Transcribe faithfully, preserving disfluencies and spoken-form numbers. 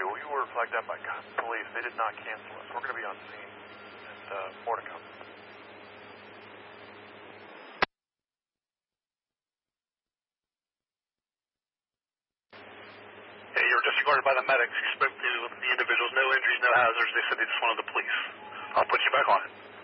We were flagged up by police. They did not cancel us. We're going to be on scene, and uh, more to come. Yeah, you were disregarded by the medics. You spoke to the individuals, no injuries, no hazards. They said they just wanted the police. I'll put you back on it.